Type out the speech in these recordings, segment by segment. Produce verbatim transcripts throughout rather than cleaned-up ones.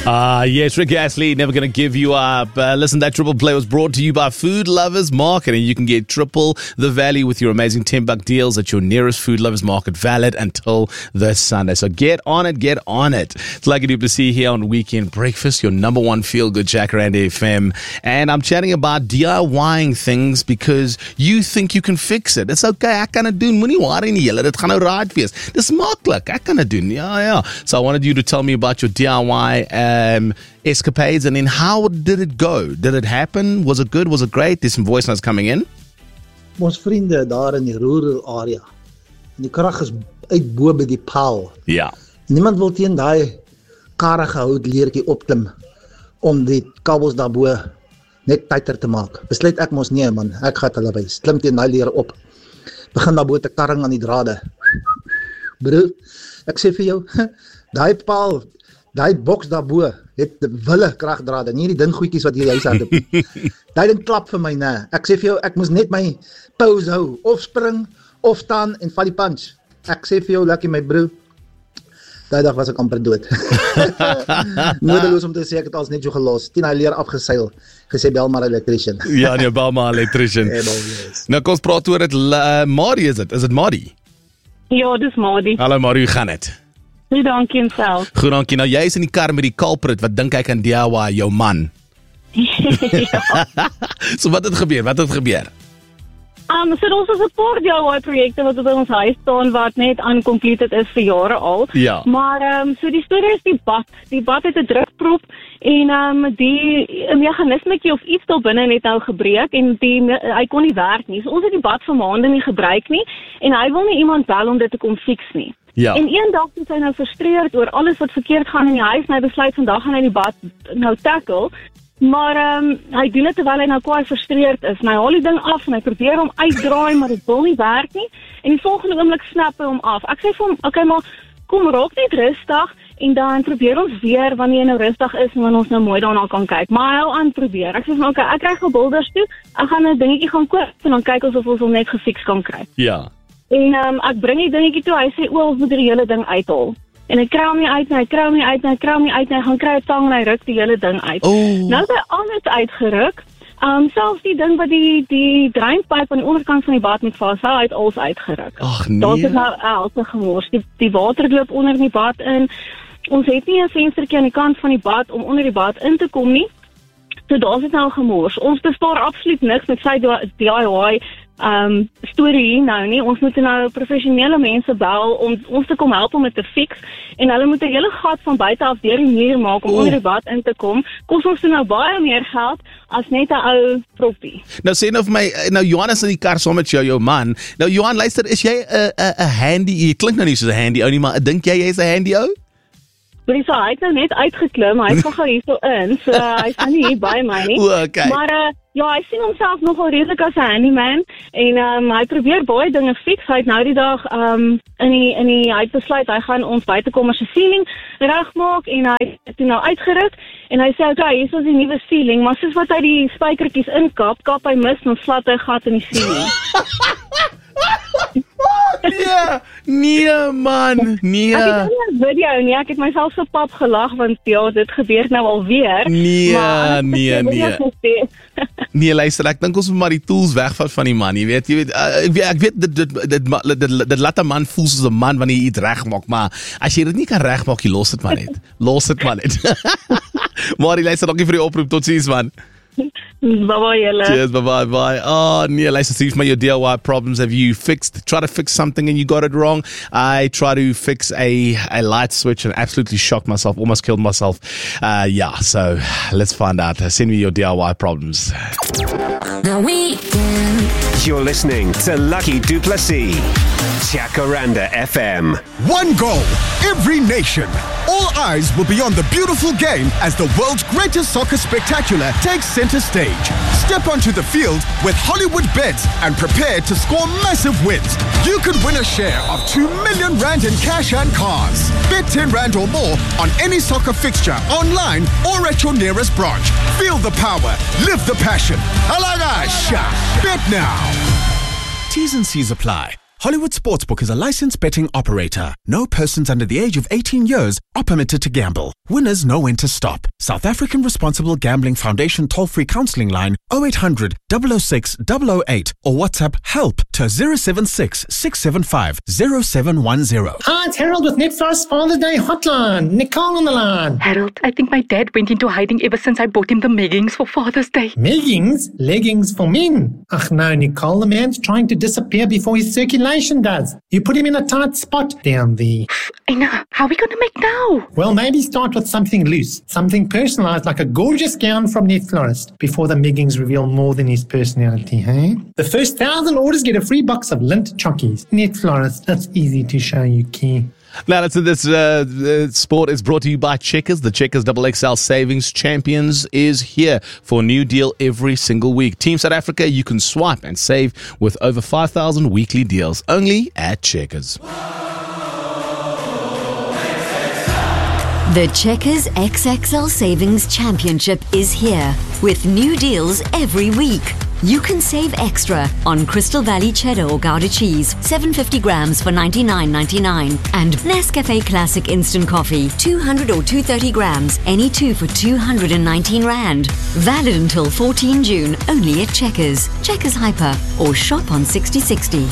Ah, uh, yes, Rick Astley, never going to give you up. Uh, listen, that triple play was brought to you by Food Lovers Market, and you can get triple the value with your amazing ten buck deals at your nearest Food Lovers Market, valid until this Sunday. So get on it, get on it. It's Lucky to see here on Weekend Breakfast, your number one feel-good Jacaranda F M. And I'm chatting about DIYing things because you think you can fix it. It's okay, ek kan het doen. Moenie worry nie, julle. Dit gaan nou raad wees. Dis maklik, ek kan het doen. Ja, ja. So I wanted you to tell me about your D I Y um, escapades, and then how did it go? Did it happen? Was it good? Was it great? There's some voice notes coming in. Ons vriende daar in die rural area. Die krag is uit bo by die paal. Ja. Niemand wil teen daai karige hout leertjie opklim om die kabels daarbo net tighter te maak. Besluit ek mos nee man, ek gaan hulle wys. Klim teen daai leer op. Begin daarbo te karring aan die drade. Bro, ek sê vir jou, daai paal, daai boks daarbo het wille kragdrade, nie die ding goedjies wat jy huis aan het. Daai ding klap vir my na. Ek sê vir jou, ek moes net my pose hou, of spring, of staan en val die punch. Ek sê vir jou, Lucky my bro, daai dag was ek amper dood. Nodeloos om te sê, ek het alles net so gelos. Tien hy leer afgeseil, gesê bel maar electrician. Ja, nee, bel maar electrician. Hey, bel, yes. Nou, kom ons praat oor het, uh, Mari is het? Is het Mari? Ja, dis Mari. Hallo Mari, hoe gaan het? Goed, dankie en self. Goed, dankie. Nou, jy is in die kar met die culprit, wat dink hy kan D I Y, jou man? Ja. So wat het gebeur? Wat het gebeur? Um, so ons is 'n paar D I Y-projekte wat op ons huis staan, wat net uncompleted is vir jare al. Ja. Maar, um, so die storie is die bad. Die bad het 'n drukprop en um, die meganismetjie of iets daar binne het nou gebreek en die, hy kon nie werk nie. So ons het die bad vir maande nie gebruik nie en hy wil nie iemand bel om dit te kom fix nie. Ja. En een dag is hy nou frustreerd oor alles wat verkeerd gaan in die huis en hy besluit vandag gaan hy die bad nou tackle. Maar um, hy doen dit terwyl hy nou kwaai frustreerd is. En hy haal die ding af en hy probeer hom uitdraai, maar dit wil nie werk nie. En die volgende oomblik snap hy hom af. Ek sê vir hom, okay, maar kom raak net rustig en dan probeer ons weer wanneer jy nou rustig is en wanneer ons nou mooi daarna kan kyk. Maar hy hou aan probeer. Ek sê vir hom, okay, ek kry gou boulders toe. Ek gaan 'n dingetjie gaan koop en dan kyk ons of ons hom net gefiks kan kry. Ja. En um, ek bring die dingetjie toe, hy sê, o, ons moet die hele ding uithaal. En hy kry hom nie uit, en hy kry hom nie uit, en hy kry hom nie uit, en hy gaan kry 'n tang en hy ruk die hele ding uit. Oh. Nou is hy alles uitgeruk, um, selfs die ding wat die, die drainpyp aan die onderkant van die bad met vashou, hy het alles uitgeruk. Ag nee. Daar is nou else gemors, die, die water loop onder die bad in, ons het nie 'n venstertjie aan die kant van die bad om onder die bad in te kom nie, so daar is het nou gemors. Ons bespaar absoluut niks met sy D I Y um, storie hier nou nie. Ons moet nou professionele mense bel om ons te kom help om dit te fix en hulle moet 'n hele gat van buite af deur die muur maak om oh. onder die bad in te kom. Kos ons nou baie meer geld as net 'n ou proppie. Nou sê nou vir my, nou Johan is in die kar saam met jou, jou man. Nou Johan, luister, is jy 'n 'n handy, jy klink nou nie soos 'n handy ou nie, maar dink jy jy's 'n handy ou? Maar so, hy het nou net uitgeklim, hy het gou hier so in, so uh, hy is nou nie hier by my nie. O, okay. Maar uh, ja, hy sien homself nogal redelik as 'n handyman en um, hy probeer baie dinge fix. Hy het nou die dag um, in die in die hy het besluit hy gaan ons buitekomer se ceiling regmaak en hy het toe nou uitgeruk en hy sê okay, hier is ons die nuwe ceiling, maar soos wat hy die spykertjies inkap, kap hy mis en slat hy gat in die ceiling. Nee, nee man, nee. Ek het nie 'n video nie, ek het myself so pap gelag, want ja, dit gebeur nou alweer. Nee, maar, nee, nee. Nee, luister, ek dink ons moet maar die tools wegvat van die man, jy weet, jy weet, uh, ek weet, ek weet dit, dit, dit, dit, dit, dit laat 'n man voel soos 'n man wanneer jy iets regmaak, maar as jy dit nie kan regmaak, jy los dit maar net. Los dit maar net. Maar luister, dankie vir die oproep, tot ziens man. Bye-bye, julle. Cheers, bye-bye, bye. Oh, nee, luister, see my your D I Y problems. Have you fixed, try to fix something and you got it wrong? I try to fix a, a light switch and absolutely shocked myself, almost killed myself. Uh, yeah, so let's find out. Send me your D I Y problems. The Weekend. You're listening to Lucky Duplessis, Jacaranda F M. One goal, every nation. All eyes will be on the beautiful game as the world's greatest soccer spectacular takes center stage. Step onto the field with Hollywood Bets and prepare to score massive wins. You could win a share of two million rand in cash and cars. Bet ten rand or more on any soccer fixture online or at your nearest branch. Feel the power, live the passion. Alagasha. Bet now. T's and C's apply. Hollywood Sportsbook is a licensed betting operator. No persons under the age of eighteen years are permitted to gamble. Winners know when to stop. South African Responsible Gambling Foundation toll-free counselling line oh eight hundred, double oh six, double oh eight or WhatsApp HELP to zero seven six, six seven five, zero seven one zero. Hi, it's Harold with Netflix Father's Day Hotline. Nicole on the line. Harold, I think my dad went into hiding ever since I bought him the meggings for Father's Day. Meggings? Leggings for men? Ach no, Nicole, the man's trying to disappear before his circulation does. You put him in a tight spot down there. I know. How are we going to make now? Well, maybe start with something loose, something personalised like a gorgeous gown from Net Florist before the meggings reveal more than his personality, hey? The first thousand orders get a free box of lint chockies. Net Florist, that's easy to show you care. Now, listen, this uh, uh, sport is brought to you by Checkers. The Checkers Double X L Savings Champions is here for a new deal every single week. Team South Africa, you can swipe and save with over five thousand weekly deals only at Checkers. The Checkers X X L Savings Championship is here with new deals every week. You can save extra on Crystal Valley cheddar or Gouda cheese, seven hundred fifty grams for ninety-nine ninety-nine, and Nescafe Classic instant coffee, two hundred or two hundred thirty grams, any two for two hundred nineteen rand. Valid until fourteenth June, only at Checkers, Checkers Hyper, or shop on sixty sixty.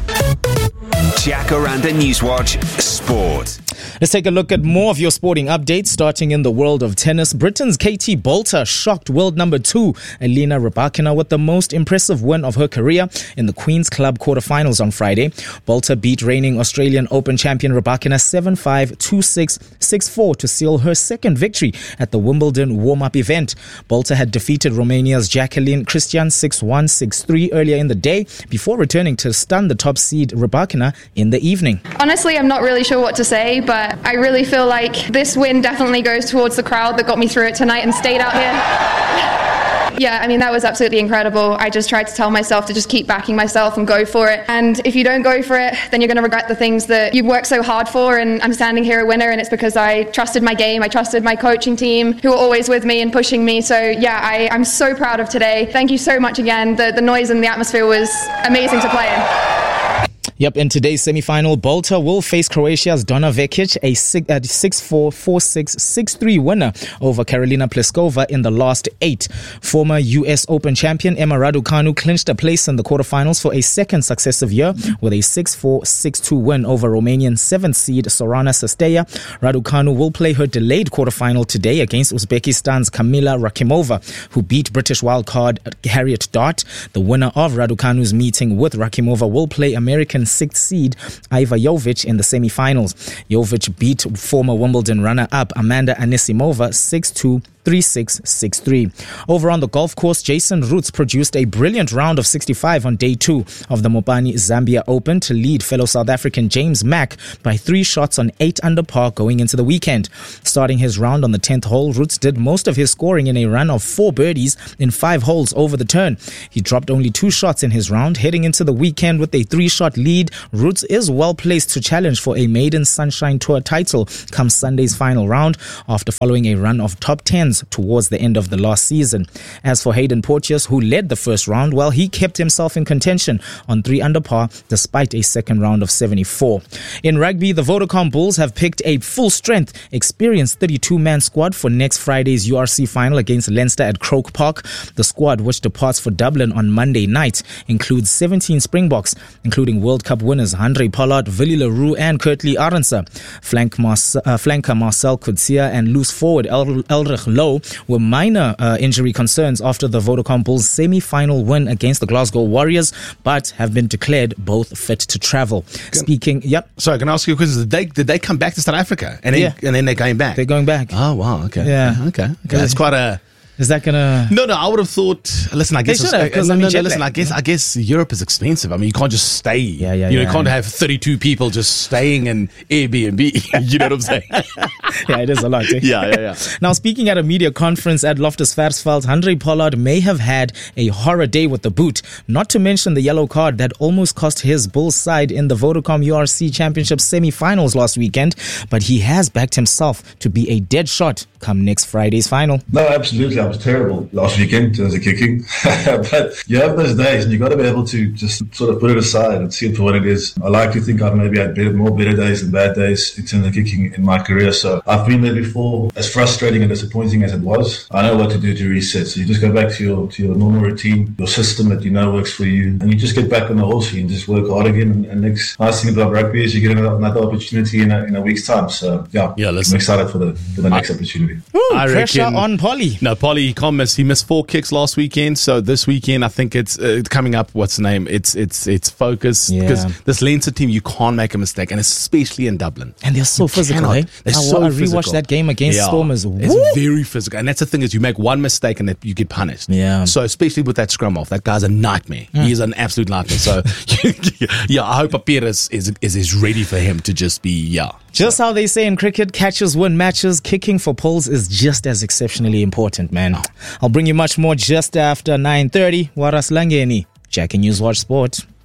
Jacaranda Newswatch Sport. Let's take a look at more of your sporting updates, starting in the world of tennis. Britain's Katie Boulter shocked world number two, Elena Rybakina, with the most impressive win of her career in the Queen's Club quarterfinals on Friday. Boulter beat reigning Australian Open champion Rybakina seven five, two six, six four to seal her second victory at the Wimbledon warm-up event. Boulter had defeated Romania's Jacqueline Christian six one, six three earlier in the day before returning to stun the top seed Rybakina in the evening. Honestly, I'm not really sure what to say, but I really feel like this win definitely goes towards the crowd that got me through it tonight and stayed out here. Yeah, I mean, that was absolutely incredible. I just tried to tell myself to just keep backing myself and go for it. And if you don't go for it, then you're going to regret the things that you've worked so hard for. And I'm standing here a winner, and it's because I trusted my game. I trusted my coaching team, who were always with me and pushing me. So yeah, I, I'm so proud of today. Thank you so much again. The, the noise and the atmosphere was amazing to play in. Yep, in today's semi-final, Boulter will face Croatia's Donna Vekic, a six four, four six, six three winner over Karolina Pliskova in the last eight. Former U S Open champion Emma Raducanu clinched a place in the quarterfinals for a second successive year with a six four, six two win over Romanian seventh seed Sorana Sesteia. Raducanu will play her delayed quarterfinal today against Uzbekistan's Kamila Rakimova, who beat British wildcard Harriet Dart. The winner of Raducanu's meeting with Rakimova will play American sixth seed Iva Jovic in the semi-finals. Jovic beat former Wimbledon runner-up Amanda Anisimova six two, three six, six three. Over on the golf course, Jason Roots produced a brilliant round of sixty-five on day two of the Mobani Zambia Open to lead fellow South African James Mack by three shots on eight under par going into the weekend. Starting his round on the tenth hole, Roots did most of his scoring in a run of four birdies in five holes over the turn. He dropped only two shots in his round, heading into the weekend with a three-shot lead. Roots is well placed to challenge for a maiden Sunshine Tour title come Sunday's final round after following a run of top tens towards the end of the last season. As for Hayden Porteous, who led the first round, well, he kept himself in contention on three under par despite a second round of seventy-four. In rugby, the Vodacom Bulls have picked a full-strength, experienced thirty-two man squad for next Friday's U R C final against Leinster at Croke Park. The squad, which departs for Dublin on Monday night, includes seventeen Springboks, including World Cup winners Handré Pollard, Willie Leroux and Kurtley Arendse. Flank Marce- uh, flanker Marcel Coetzee and loose forward El- Elrich Lowe were minor uh, injury concerns after the Vodacom Bulls semi-final win against the Glasgow Warriors, but have been declared both fit to travel. Can, Speaking, yep. Sorry, can I ask you a question? Did they, did they come back to South Africa? And then, yeah. and then they're going back? They're going back. Oh, wow. Okay. Yeah. Okay. Okay. That's quite a... Is that gonna? No, no. I would have thought. Listen, I guess. They should have, uh, no, I mean, no, no, listen, I guess. yeah. I guess Europe is expensive. I mean, you can't just stay. Yeah, yeah, You know, yeah, you can't yeah. have thirty-two people just staying in Airbnb. You know what I'm saying? Yeah, it is a lot. Eh? Yeah, yeah, yeah. Now, speaking at a media conference at Loftus Versfeld, Handré Pollard may have had a horror day with the boot. Not to mention the yellow card that almost cost his Bulls side in the Vodacom U R C Championship semi-finals last weekend. But he has backed himself to be a dead shot come next Friday's final. No, absolutely. I was terrible last weekend in terms of kicking. But you have those days and you've got to be able to just sort of put it aside and see it for what it is. I like to think I've maybe had better, more better days than bad days in terms of kicking in my career. So I've been there before. As frustrating and disappointing as it was, I know what to do to reset. So you just go back to your to your normal routine, your system that you know works for you, and you just get back on the horse and just work hard again. And, and next nice thing about rugby is you get another, another opportunity in a, in a week's time. So yeah, yeah, listen. I'm excited for the for the next I, opportunity. Ooh, I pressure reckon, on Polly. No, Polly, he can't miss. He missed four kicks last weekend. So this weekend, I think it's uh, coming up. What's the name? It's it's it's focus because yeah. this Leinster team, you can't make a mistake, and especially in Dublin. And they're so you physical. Cannot. Eh? They're I, so I physical. rewatched that game against yeah. Stormers. It's Woo! very physical, and that's the thing is you make one mistake and you get punished. Yeah. So especially with that scrum off, that guy's a nightmare. Mm. He is an absolute nightmare. So yeah, I hope Apira is, is is is ready for him to just be yeah. Just so. How they say in cricket, catches win matches. Kicking for poles is just as exceptionally important, man. I'll bring you much more just after nine thirty. Waras Langeni, Jackie News Watch Sport.